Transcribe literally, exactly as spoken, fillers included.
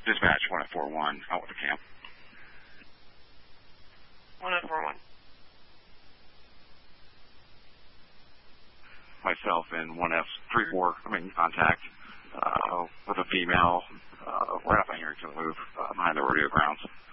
Dispatch one oh four one, out with the camp. one oh four one. Myself and one F three four, I'm in contact uh, with a female uh, right up on here to the move uh, behind the rodeo grounds.